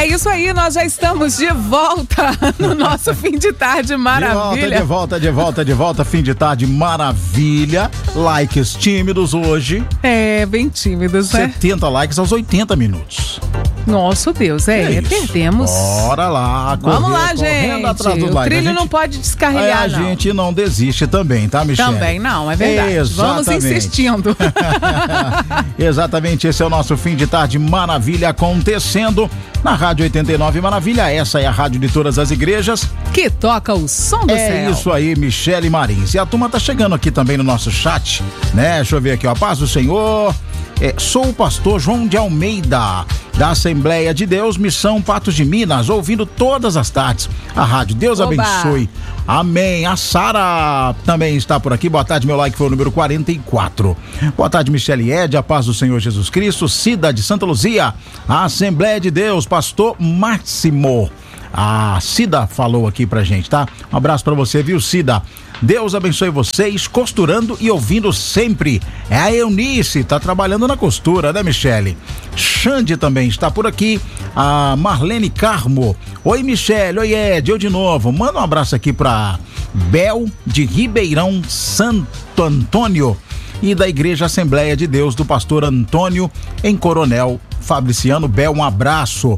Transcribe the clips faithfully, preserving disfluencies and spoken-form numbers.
É isso aí, nós já estamos de volta no nosso fim de tarde maravilha. De volta, de volta, de volta, de volta, fim de tarde maravilha. Likes tímidos hoje. É, bem tímidos, né? setenta likes aos oitenta minutos. Nosso Deus, é, é perdemos. Bora lá, correr, vamos lá, gente. Atrás do o like. trilho gente, não pode descarregar, é, a não. A gente não desiste também, tá, Michele? Também não, é verdade. Exatamente. Vamos insistindo. Exatamente, esse é o nosso fim de tarde maravilha acontecendo na Rádio oitenta e nove Maravilha. Essa é a rádio de todas as igrejas que toca o som do é céu. É isso aí, Michele Marins. E a turma tá chegando aqui também no nosso chat, né? Deixa eu ver aqui, ó. Paz do Senhor. É, sou o pastor João de Almeida, da Assembleia de Deus, Missão Patos de Minas, ouvindo todas as tardes a rádio. Deus Oba. abençoe. Amém. A Sara também está por aqui. Boa tarde, meu like foi o número quarenta e quatro. Boa tarde, Michele Ed, a paz do Senhor Jesus Cristo. Cida de Santa Luzia, a Assembleia de Deus, pastor Máximo. A Cida falou aqui pra gente, tá? Um abraço pra você, viu, Cida? Deus abençoe vocês, costurando e ouvindo sempre. É a Eunice, tá trabalhando na costura, né, Michele? Xande também está por aqui. A Marlene Carmo. Oi, Michele. Oi, Ed. Eu de novo. Manda um abraço aqui pra Bel de Ribeirão Santo Antônio e da Igreja Assembleia de Deus do pastor Antônio em Coronel Fabriciano. Bel, um abraço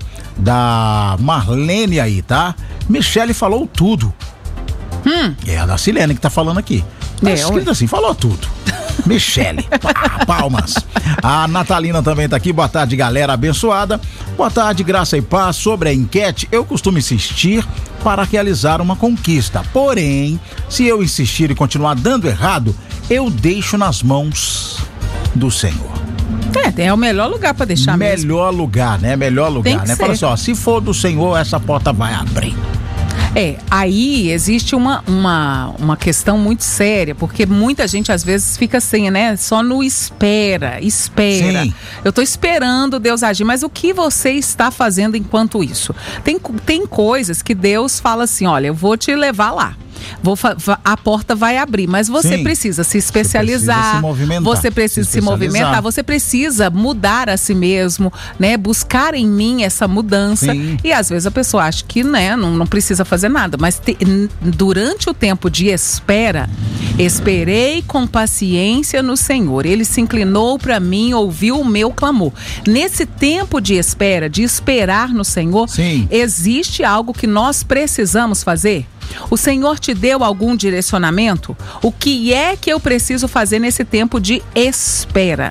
da Marlene aí, tá? Michele falou tudo. Hum. É a da Silene que tá falando aqui. Tá é, escrito assim, falou tudo. Michele, pá, palmas. A Natalina também tá aqui. Boa tarde, galera abençoada. Boa tarde, graça e paz. Sobre a enquete, eu costumo insistir para realizar uma conquista. Porém, se eu insistir e continuar dando errado, eu deixo nas mãos do Senhor. É, é o melhor lugar para deixar melhor mesmo. Melhor lugar, né? Melhor lugar, né? Ser. Fala assim, ó, se for do Senhor, essa porta vai abrir. É, aí existe uma, uma, uma questão muito séria, porque muita gente às vezes fica assim, né? Só no espera, espera. Sim. Eu tô esperando Deus agir, mas o que você está fazendo enquanto isso? Tem, tem coisas que Deus fala assim, olha, eu vou te levar lá. Vou fa- a porta vai abrir, mas você Sim. precisa se especializar, você precisa se movimentar, você precisa se, se movimentar, você precisa mudar a si mesmo, né? Buscar em mim essa mudança. Sim. E às vezes a pessoa acha que, né, não, não precisa fazer nada, mas te, n- durante o tempo de espera, esperei com paciência no Senhor. Ele se inclinou para mim, ouviu o meu clamor. Nesse tempo de espera, de esperar no Senhor, Sim. existe algo que nós precisamos fazer? O Senhor te deu algum direcionamento? O que é que eu preciso fazer nesse tempo de espera?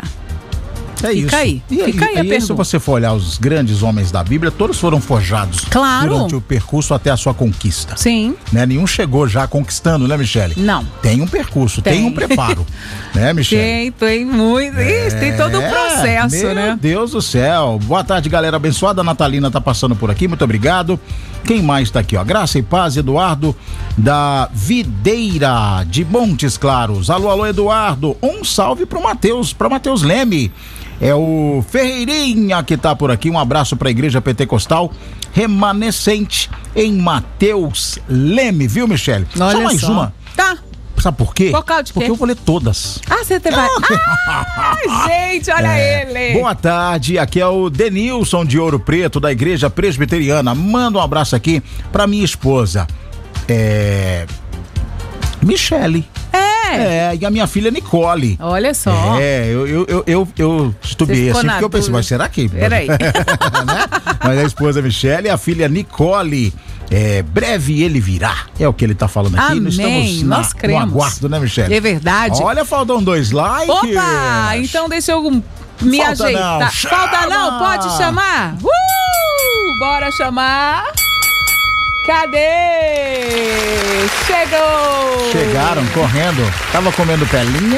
É Fica isso. aí, E, fica aí e, a e pergunta. se você for olhar os grandes homens da Bíblia, todos foram forjados Claro. durante o percurso até a sua conquista. Sim. Né? Nenhum chegou já conquistando, né, Michele? Não. Tem um percurso, tem, Tem. um preparo. Né, Michele? Tem, tem muito. Ixi, tem todo um processo, meu né? Meu Deus do céu. Boa tarde, galera abençoada. A Natalina tá passando por aqui, muito obrigado. Quem mais tá aqui, ó? Graça e paz, Eduardo da Videira de Montes Claros. Alô, alô, Eduardo. Um salve pro Matheus, pra Matheus Leme. É o Ferreirinha que tá por aqui. Um abraço pra Igreja Pentecostal Remanescente em Matheus Leme, viu, Michele? Olha só mais só. uma. Tá. Sabe por quê? Por causa de quê? Porque eu vou ler todas. Ah, você vai. Ah, gente, olha É. ele. Boa tarde, aqui é o Denilson de Ouro Preto, da Igreja Presbiteriana. Manda um abraço aqui pra minha esposa, é... Michele. É. É, e a minha filha Nicole. Olha só. É, eu, eu, eu, eu, eu estubiei ficou assim, na porque eu pensei, dúvida. mas será que... Peraí. Né? Mas a esposa Michele e a filha Nicole, é, breve ele virá, é o que ele tá falando aqui. Amém, Nós estamos na, nós cremos. no aguardo, né, Michele? É verdade. Olha, faltam dois likes. Opa, então deixa eu me Falta ajeitar. não, Falta não, chama! pode chamar? Uh, bora chamar. Cadê? Chegou! Chegaram correndo, tava comendo pelinha.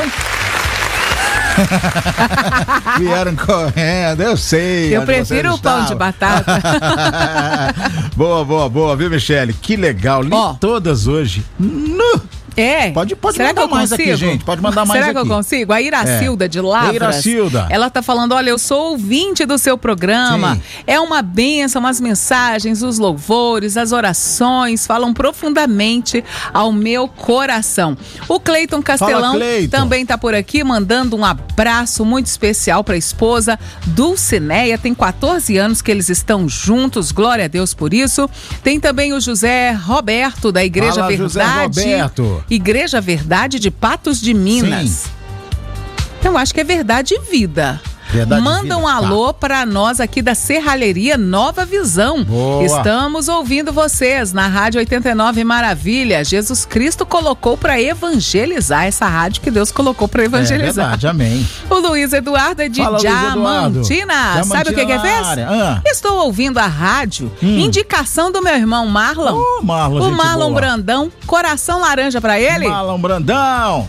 Vieram correndo, eu sei. Eu onde prefiro vocês o pão de estavam. batata. Boa, boa, boa, viu, Michele? Que legal, li Ó. todas hoje. Nu! É. Pode, pode Será mandar que eu mais consigo? aqui, gente. Pode mandar mais Será aqui. que eu consigo? A Iracilda é. de Lavras. Iracilda. Ela tá falando, olha, eu sou ouvinte do seu programa. Sim. É uma bênção, as mensagens, os louvores, as orações falam profundamente ao meu coração. O Cleiton Castelão Fala, Cleiton. também tá por aqui, mandando um abraço muito especial para a esposa Dulcineia. Tem quatorze anos que eles estão juntos, glória a Deus por isso. Tem também o José Roberto, da Igreja Fala, José Verdade. Roberto. Igreja Verdade de Patos de Minas. Sim. Então, acho que é Verdade e Vida. Verdade Manda Vida. um alô para nós aqui da Serralheria Nova Visão. Boa. Estamos ouvindo vocês na Rádio oitenta e nove Maravilha. Jesus Cristo colocou para evangelizar, essa rádio que Deus colocou para evangelizar. É verdade, amém. O Luiz Eduardo é de Fala, Diamantina. Eduardo. Sabe o que que fez? Ah. Estou ouvindo a rádio, Hum. indicação do meu irmão Marlon. Ô, Marlon, o gente Marlon boa. Brandão, coração laranja para ele. Marlon Brandão.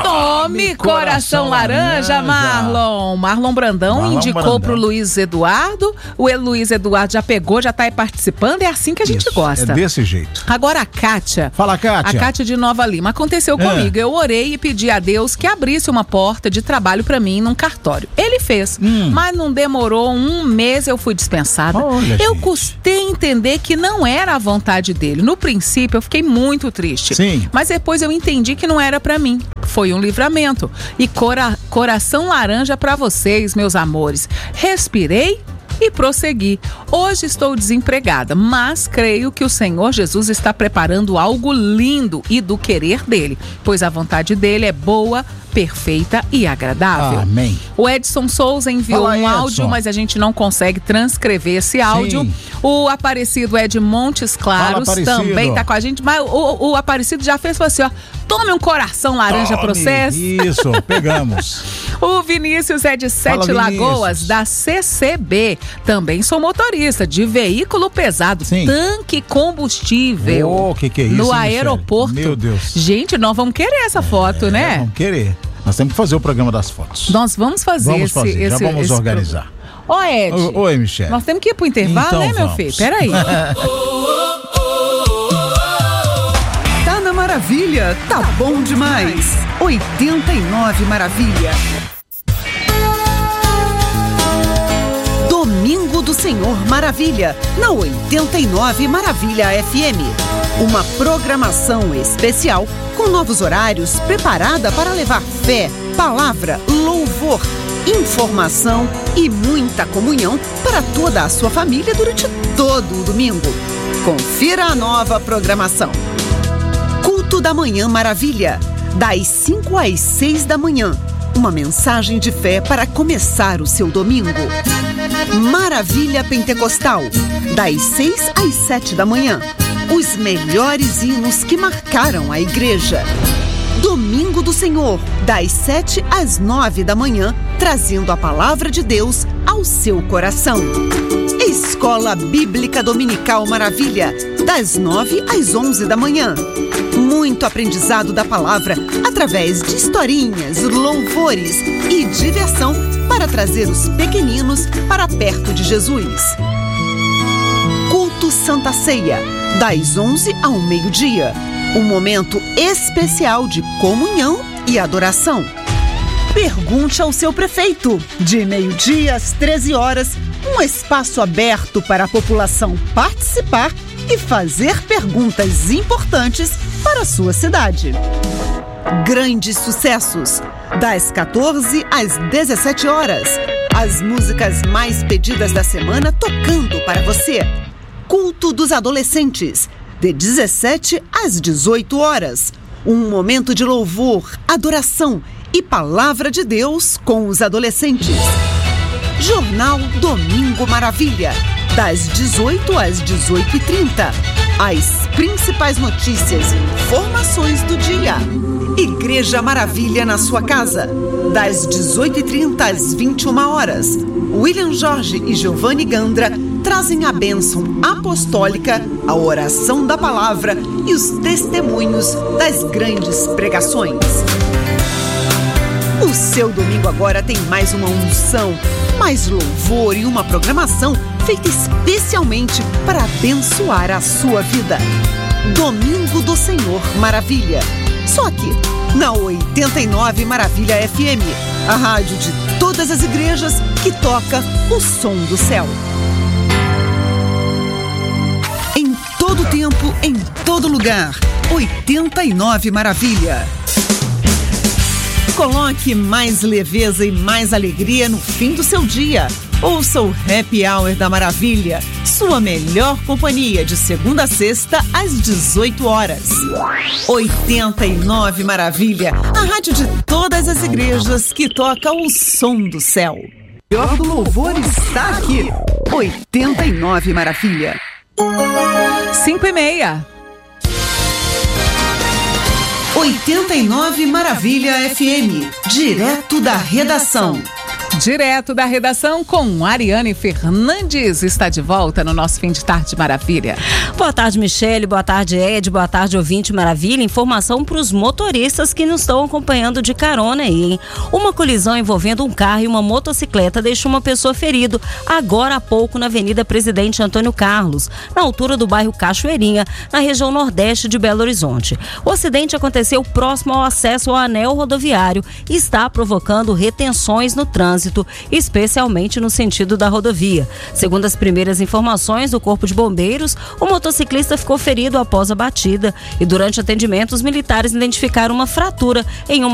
Tome coração laranja, Marlon. Marlon Brandão Marlon indicou Brandão. pro Luiz Eduardo. O Luiz Eduardo já pegou, já tá aí participando. É assim que a gente Isso, gosta. É desse jeito. Agora a Kátia. Fala, Kátia. A Kátia de Nova Lima. Aconteceu É. comigo. Eu orei e pedi a Deus que abrisse uma porta de trabalho pra mim num cartório. Ele fez. Hum. Mas não demorou um mês, eu fui dispensada. Olha, eu gente. custei entender que não era a vontade dele. No princípio, eu fiquei muito triste. Sim. Mas depois eu entendi que não era pra mim. Foi um livramento. E cora- coração laranja pra vocês, meus amores. Respirei e prossegui. Hoje estou desempregada, mas creio que o Senhor Jesus está preparando algo lindo e do querer dele, pois a vontade dele é boa, perfeita e agradável. Amém. O Edson Souza enviou Fala, um Edson. áudio, mas a gente não consegue transcrever esse áudio. Sim. O Aparecido é de Montes Claros, Fala, Aparecido. também tá com a gente, mas o, o Aparecido já fez, falou assim, ó, tome um coração laranja Tome. processo. Isso, pegamos. O Vinícius é de Sete Fala, Lagoas, Vinícius. da C C B. Também sou motorista de veículo pesado, Sim. tanque combustível. Ô, que que é isso, No hein, aeroporto. Michele? Meu Deus. Gente, nós vamos querer essa foto, É, né? vamos querer. Nós temos que fazer o programa das fotos. Nós vamos fazer Vamos esse. fazer, já esse- vamos esse organizar. Ô, Ed. O- Oi, Michele. Nós temos que ir pro intervalo, Então né, meu vamos. filho? Peraí. Tá na maravilha, tá bom demais. oitenta e nove Maravilha. Domingo do Senhor Maravilha, na oitenta e nove Maravilha F M. Uma programação especial com novos horários preparada para levar fé, palavra, louvor, informação e muita comunhão para toda a sua família durante todo o domingo. Confira a nova programação. Culto da Manhã Maravilha, das cinco às seis da manhã. Uma mensagem de fé para começar o seu domingo. Maravilha Pentecostal, das seis às sete da manhã. Os melhores hinos que marcaram a igreja. Domingo do Senhor, das sete às nove da manhã, trazendo a palavra de Deus ao seu coração. Escola Bíblica Dominical Maravilha, das nove às onze da manhã. Muito aprendizado da palavra através de historinhas, louvores e diversão para trazer os pequeninos para perto de Jesus. Culto Santa Ceia, das onze ao meio-dia. Um momento especial de comunhão e adoração. Pergunte ao seu prefeito. De meio-dia às treze horas, um espaço aberto para a população participar e fazer perguntas importantes para a sua cidade. Grandes sucessos, das quatorze às dezessete horas. As músicas mais pedidas da semana tocando para você. Culto dos Adolescentes, de dezessete às dezoito horas. Um momento de louvor, adoração e palavra de Deus com os adolescentes. Jornal Domingo Maravilha, das dezoito às dezoito e trinta. As principais notícias e informações do dia. Igreja Maravilha na sua casa, das dezoito e trinta às vinte e uma horas. William Jorge e Giovanni Gandra trazem a bênção apostólica, a oração da palavra e os testemunhos das grandes pregações. O seu domingo agora tem mais uma unção, mais louvor e uma programação feita especialmente para abençoar a sua vida. Domingo do Senhor Maravilha, Só aqui, na oitenta e nove Maravilha F M, a rádio de todas as igrejas que toca o som do céu. Em todo tempo, em todo lugar, oitenta e nove Maravilha. Coloque mais leveza e mais alegria no fim do seu dia. Ouça o Happy Hour da Maravilha, sua melhor companhia de segunda a sexta às dezoito horas. oitenta e nove Maravilha, a rádio de todas as igrejas que toca o som do céu. O melhor do louvor está aqui. oitenta e nove Maravilha. Cinco e meia. oitenta e nove Maravilha F M, direto da redação. Direto da redação com Ariane Fernandes, está de volta no nosso Fim de Tarde Maravilha. Boa tarde, Michele, boa tarde, Ed, boa tarde, ouvinte Maravilha. Informação para os motoristas que nos estão acompanhando de carona aí, hein? Uma colisão envolvendo um carro e uma motocicleta deixou uma pessoa ferida agora há pouco na Avenida Presidente Antônio Carlos, na altura do bairro Cachoeirinha, na região nordeste de Belo Horizonte. O acidente aconteceu próximo ao acesso ao anel rodoviário e está provocando retenções no trânsito, especialmente no sentido da rodovia. Segundo as primeiras informações do Corpo de Bombeiros, o motociclista ficou ferido após a batida e durante atendimento os militares identificaram uma fratura em uma